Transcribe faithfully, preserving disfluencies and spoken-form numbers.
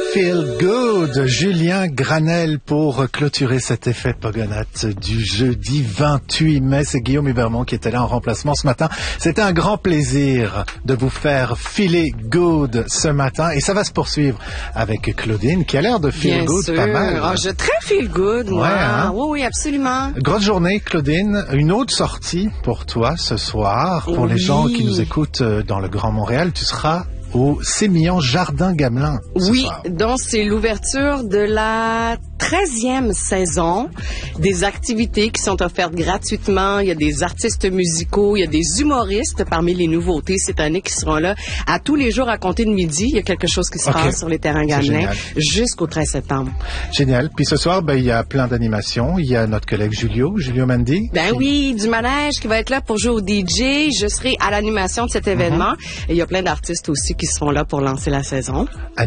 Feel Good, Julien Granel pour clôturer cet effet Pogonates du jeudi vingt-huit mai. C'est Guillaume Hubermont qui était là en remplacement ce matin. C'était un grand plaisir de vous faire feeler good ce matin et ça va se poursuivre avec Claudine qui a l'air de feel Bien good sûr. pas mal. Oh, je très feel good, moi. Ouais, hein? Oui, oui, absolument. Grosse journée, Claudine. Une autre sortie pour toi ce soir. Pour oui. les gens qui nous écoutent dans le Grand Montréal, tu seras au Sémillon Jardin Gamelin. Oui, soir. donc c'est l'ouverture de la treizième saison, des activités qui sont offertes gratuitement. Il y a des artistes musicaux, il y a des humoristes parmi les nouveautés cette année qui seront là à tous les jours à compter de midi. Il y a quelque chose qui se okay. passe sur les terrains Gamelin jusqu'au treize septembre. Génial. Puis ce soir, ben, il y a plein d'animations. Il y a notre collègue Julio, Julio Mendy. Ben qui... oui, du manège qui va être là pour jouer au D J. Je serai à l'animation de cet événement. Mm-hmm. Et il y a plein d'artistes aussi qui seront là pour lancer la saison.